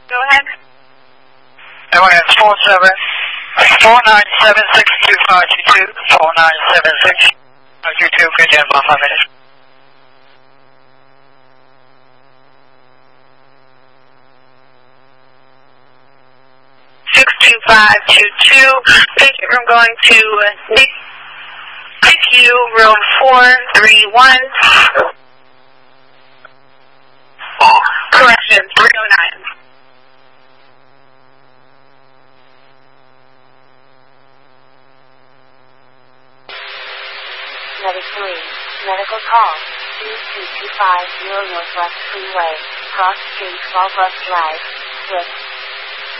Go ahead. Okay, it's 497-62522, 497-62522, good day, about 5 minutes. Patient room going to NICU room 431. Correction, 309. Medical call, 2250 Northwest Freeway, Cross Street, Walbrook Drive, Swift.